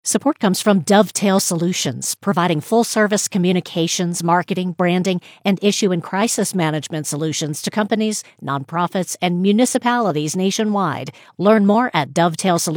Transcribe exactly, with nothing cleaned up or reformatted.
Support comes from Dovetail Solutions, providing full-service communications, marketing, branding, and issue and crisis management solutions to companies, nonprofits, and municipalities nationwide. Learn more at dovetail solutions.